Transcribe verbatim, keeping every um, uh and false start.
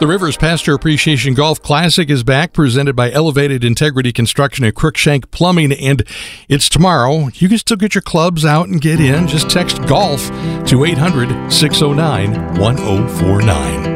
The Rivers Pasture Appreciation Golf Classic is back, presented by Elevated Integrity Construction and Crookshank Plumbing, and it's tomorrow. You can still get your clubs out and get in. Just text GOLF to eight hundred, six oh nine, one oh four nine.